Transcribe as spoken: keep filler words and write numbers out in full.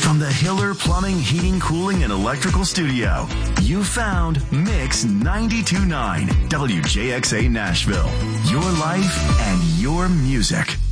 From the Hiller Plumbing, Heating, Cooling, and Electrical Studio, you found Mix ninety-two point nine W J X A Nashville. Your life and your music.